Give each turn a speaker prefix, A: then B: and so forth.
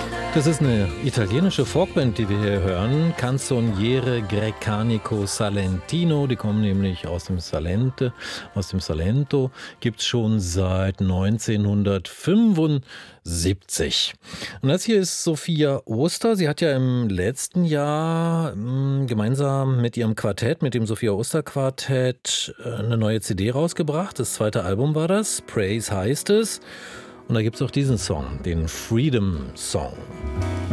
A: Das ist eine italienische Folkband, die wir hier hören. Canzoniere Grecanico Salentino. Die kommen nämlich aus dem Salento. Gibt's schon seit 1975. Und das hier ist Sophia Oster. Sie hat ja im letzten Jahr gemeinsam mit ihrem Quartett, mit dem Sophia Oster Quartett, eine neue CD rausgebracht. Das zweite Album war das. Praise heißt es. Und da gibt's auch diesen Song, den Freedom Song.